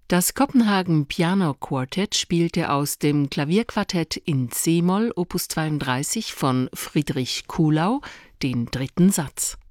Das Copenhagen Piano Quartet spielte aus dem Klavierquartett in c-Moll Opus 32 von Friedrich Kuhlau den dritten Satz.